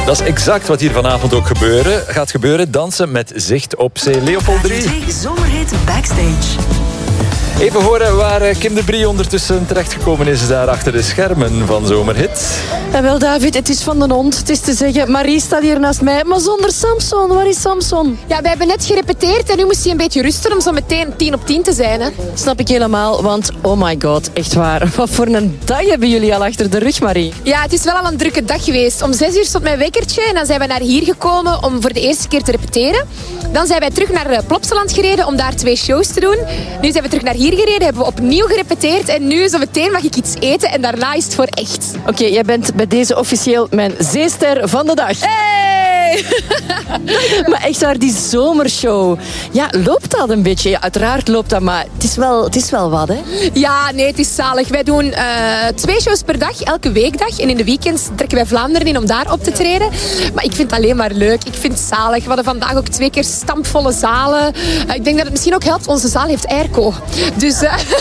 Dat is exact wat hier vanavond ook gaat gebeuren. Dansen met zicht op zee. Leopold 3. Zomerhit Backstage. Even horen waar Kim de Brie ondertussen terechtgekomen is daar achter de schermen van Zomerhit. En wel, David, het is van de hond. Het is te zeggen, Marie staat hier naast mij, maar zonder Samson. Waar is Samson? Ja, wij hebben net gerepeteerd en nu moest hij een beetje rusten om zo meteen 10 op 10 te zijn. Hè? Snap ik helemaal, want oh my god, echt waar. Wat voor een dag hebben jullie al achter de rug, Marie? Ja, het is wel al een drukke dag geweest. Om 6 uur stond mijn wekkertje en dan zijn we naar hier gekomen om voor de eerste keer te repeteren. Dan zijn wij terug naar Plopsaland gereden om daar 2 shows te doen. Nu zijn we terug naar hier gereden, hebben we opnieuw gerepeteerd en nu zo meteen mag ik iets eten en daarna is het voor echt. Oké, jij bent bij deze officieel mijn zeester van de dag. Hey! Maar echt waar, die zomershow. Ja, loopt dat een beetje? Ja, uiteraard loopt dat, maar het is wel wat, hè? Ja, nee, het is zalig. Wij doen 2 shows per dag, elke weekdag. En in de weekends trekken wij Vlaanderen in om daar op te treden. Maar ik vind het alleen maar leuk. Ik vind het zalig. We hadden vandaag ook 2 keer stampvolle zalen. Ik denk dat het misschien ook helpt. Onze zaal heeft airco. Dus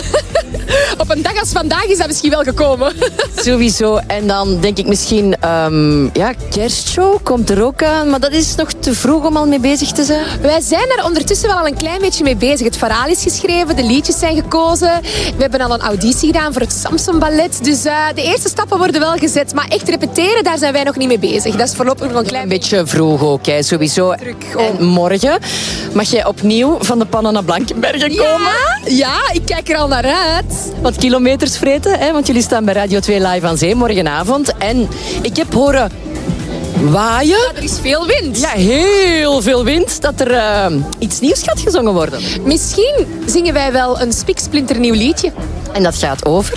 op een dag als vandaag is dat misschien wel gekomen. Sowieso. En dan denk ik misschien, kerstshow komt er ook aan. Maar dat is nog te vroeg om al mee bezig te zijn. Wij zijn er ondertussen wel al een klein beetje mee bezig. Het verhaal is geschreven, de liedjes zijn gekozen. We hebben al een auditie gedaan voor het Samson Ballet. Dus de eerste stappen worden wel gezet. Maar echt repeteren, daar zijn wij nog niet mee bezig. Dat is voorlopig nog een klein beetje vroeg ook, hè, sowieso. Druk. En morgen mag jij opnieuw van de pannen naar Blankenbergen komen. Ja, ik kijk er al naar uit. Wat kilometers vreten, hè, want jullie staan bij Radio 2 live aan zee morgenavond. En ik heb horen waaien. Ja, er is veel wind. Ja, heel veel wind. Dat er iets nieuws gaat gezongen worden. Misschien zingen wij wel een spiksplinternieuw liedje. En dat gaat over?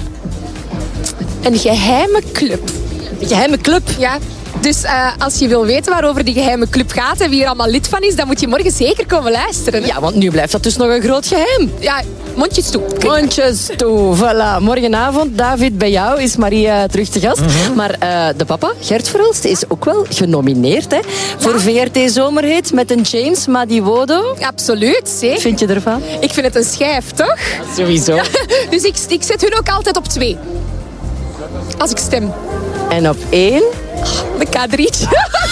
Een geheime club. Een geheime club? Ja. Dus als je wil weten waarover die geheime club gaat en wie er allemaal lid van is, dan moet je morgen zeker komen luisteren. Ja, want nu blijft dat dus nog een groot geheim. Ja, mondjes toe. Mondjes toe, voilà. Morgenavond, David, bij jou is Marie terug te gast. Maar de papa, Gert Verhulst, is ook wel genomineerd hè, voor VRT Zomerhit met een James Madiodo. Absoluut, zeker. Wat vind je ervan? Ik vind het een schijf, toch? Sowieso. Ja, dus ik zet hun ook altijd op 2. Als ik stem. En op 1? De K3'tje.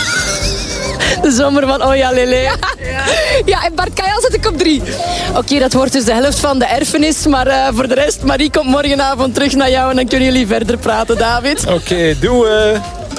De zomer van Oh ja, Lele. Ja, en Bart Kajal zet ik op 3. Oké, dat wordt dus de helft van de erfenis. Maar voor de rest, Marie komt morgenavond terug naar jou en dan kunnen jullie verder praten, David. Oké, doei.